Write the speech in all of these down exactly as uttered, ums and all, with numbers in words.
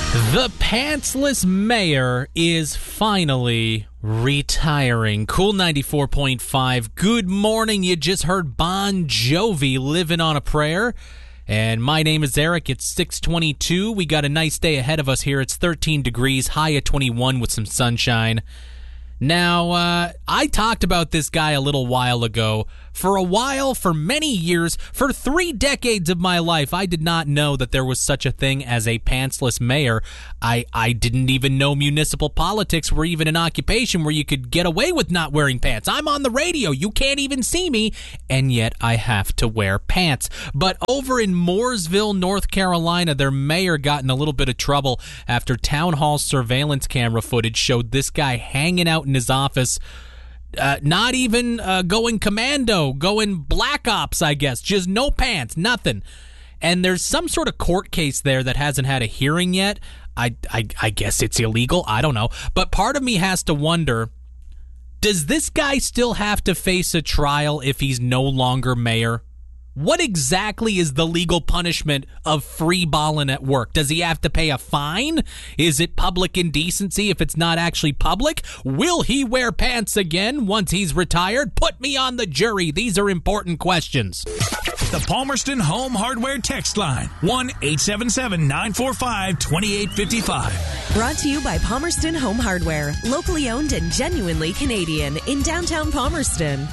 The pantsless mayor is finally retiring. Cool ninety-four point five. Good morning. You just heard Bon Jovi, Living on a Prayer. And my name is Eric. It's six twenty-two. We got a nice day ahead of us here. It's thirteen degrees, high at twenty-one with some sunshine. Now, uh, I talked about this guy a little while ago. For a while, for many years, for three decades of my life, I did not know that there was such a thing as a pantsless mayor. I, I didn't even know municipal politics were even an occupation where you could get away with not wearing pants. I'm on the radio. You can't even see me, and yet I have to wear pants. But over in Mooresville, North Carolina, their mayor got in a little bit of trouble after town hall surveillance camera footage showed this guy hanging out in his office. Uh, not even uh, going commando, going black ops, I guess. Just no pants, nothing. And there's some sort of court case there that hasn't had a hearing yet. I, I, I guess it's illegal. I don't know. But part of me has to wonder, does this guy still have to face a trial if he's no longer mayor? What exactly is the legal punishment of free balling at work? Does he have to pay a fine? Is it public indecency if it's not actually public? Will he wear pants again once he's retired? Put me on the jury. These are important questions. The Palmerston Home Hardware text line, one eight seven seven, nine four five, two eight five five. Brought to you by Palmerston Home Hardware, locally owned and genuinely Canadian in downtown Palmerston.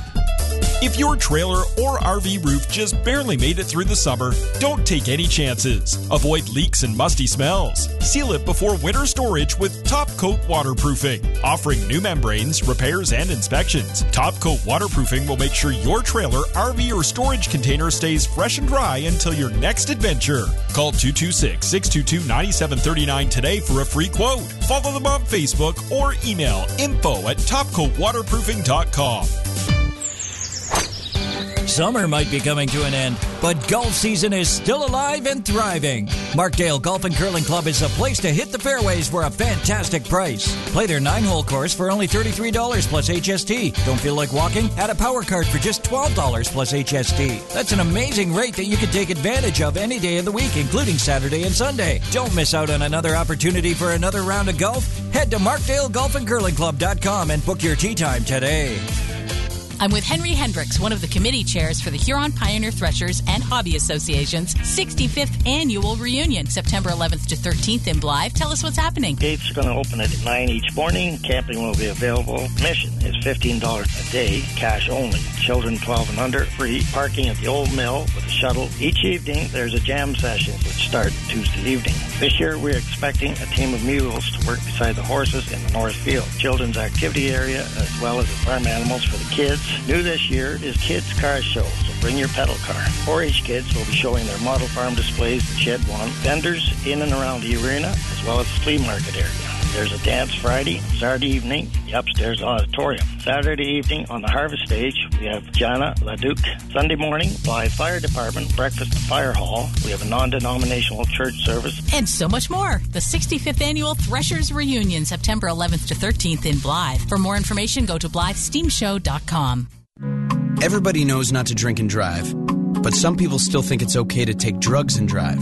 If your trailer or R V roof just barely made it through the summer, don't take any chances. Avoid leaks and musty smells. Seal it before winter storage with Top Coat Waterproofing, offering new membranes, repairs, and inspections. Top Coat Waterproofing will make sure your trailer, R V, or storage container stays fresh and dry until your next adventure. Call two two six, six two two, nine seven three nine today for a free quote. Follow them on Facebook or email info at top coat waterproofing dot com. Summer might be coming to an end, but golf season is still alive and thriving. Markdale Golf and Curling Club is the place to hit the fairways for a fantastic price. Play their nine-hole course for only thirty-three dollars plus H S T. Don't feel like walking? Add a power card for just twelve dollars plus H S T. That's an amazing rate that you can take advantage of any day of the week, including Saturday and Sunday. Don't miss out on another opportunity for another round of golf. Head to markdale golf and curling club dot com and book your tee time today. I'm with Henry Hendricks, one of the committee chairs for the Huron Pioneer Threshers and Hobby Association's sixty-fifth Annual Reunion, September eleventh to thirteenth in Blythe. Tell us what's happening. Gates are going to open at nine each morning. Camping will be available. Admission is fifteen dollars a day, cash only. Children twelve and under, free. Parking at the Old Mill with a shuttle. Each evening, there's a jam session, which start Tuesday evening. This year, we're expecting a team of mules to work beside the horses in the North Field. Children's activity area, as well as the farm animals for the kids. New this year is Kids Car Show, so bring your pedal car. four H kids will be showing their model farm displays at Shed one. Vendors in and around the arena, as well as the flea market area. There's a dance Friday, Saturday evening, the upstairs auditorium. Saturday evening on the Harvest Stage, we have Jana LaDuke. Sunday morning, Blythe Fire Department, breakfast at Fire Hall. We have a non-denominational church service. And so much more. The sixty-fifth Annual Threshers Reunion, September eleventh to thirteenth in Blythe. For more information, go to blythe steam show dot com. Everybody knows not to drink and drive, but some people still think it's okay to take drugs and drive.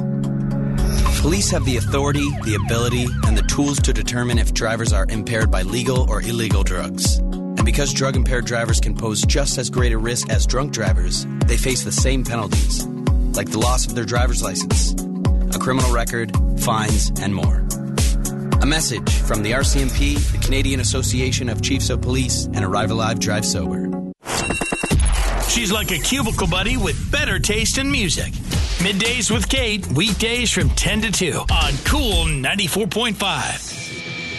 Police have the authority, the ability, and the tools to determine if drivers are impaired by legal or illegal drugs. And because drug-impaired drivers can pose just as great a risk as drunk drivers, they face the same penalties, like the loss of their driver's license, a criminal record, fines, and more. A message from the R C M P, the Canadian Association of Chiefs of Police, and Arrive Alive Drive Sober. She's like a cubicle buddy with better taste in music. Middays with Kate, weekdays from ten to two on Cool ninety-four point five.